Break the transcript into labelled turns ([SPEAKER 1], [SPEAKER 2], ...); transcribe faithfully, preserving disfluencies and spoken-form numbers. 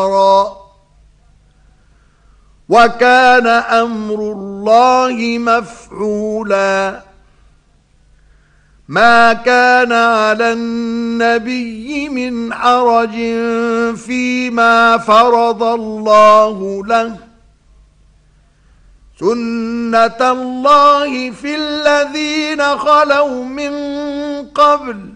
[SPEAKER 1] وكان أمر الله مفعولا ما كان على النبي من حرج فيما فرض الله له سنة الله في الذين خلوا من قبل